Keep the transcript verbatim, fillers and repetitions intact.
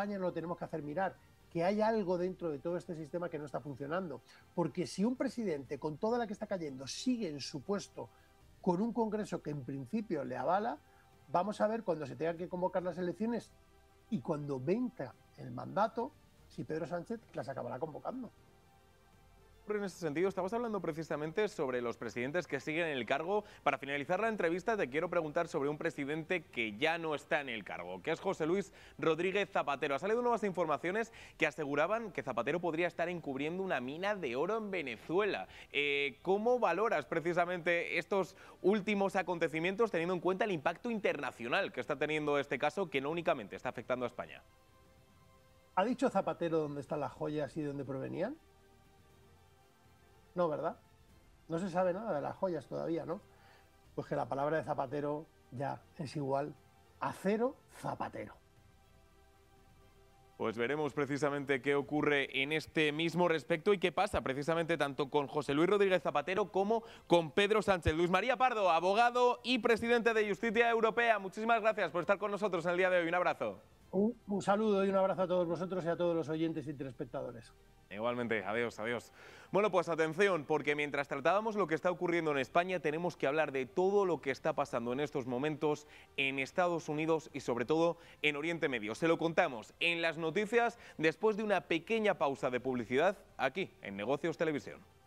España nos lo tenemos que hacer mirar, que hay algo dentro de todo este sistema que no está funcionando. Porque si un presidente, con toda la que está cayendo, sigue en su puesto con un Congreso que en principio le avala, vamos a ver cuando se tengan que convocar las elecciones y cuando venga el mandato, si Pedro Sánchez las acabará convocando. En ese sentido, estamos hablando precisamente sobre los presidentes que siguen en el cargo. Para finalizar la entrevista, te quiero preguntar sobre un presidente que ya no está en el cargo, que es José Luis Rodríguez Zapatero. Ha salido nuevas informaciones que aseguraban que Zapatero podría estar encubriendo una mina de oro en Venezuela. Eh, ¿Cómo valoras precisamente estos últimos acontecimientos, teniendo en cuenta el impacto internacional que está teniendo este caso, que no únicamente está afectando a España? ¿Ha dicho Zapatero dónde están las joyas y de dónde provenían? No, ¿verdad? No se sabe nada de las joyas todavía, ¿no? Pues que la palabra de Zapatero ya es igual a cero Zapatero. Pues veremos precisamente qué ocurre en este mismo respecto y qué pasa precisamente tanto con José Luis Rodríguez Zapatero como con Pedro Sánchez. Luis María Pardo, abogado y presidente de Justicia Europea, muchísimas gracias por estar con nosotros en el día de hoy. Un abrazo. Un, un saludo y un abrazo a todos vosotros y a todos los oyentes y telespectadores. Igualmente, adiós, adiós. Bueno, pues atención, porque mientras tratábamos lo que está ocurriendo en España, tenemos que hablar de todo lo que está pasando en estos momentos en Estados Unidos y sobre todo en Oriente Medio. Se lo contamos en las noticias después de una pequeña pausa de publicidad aquí en Negocios Televisión.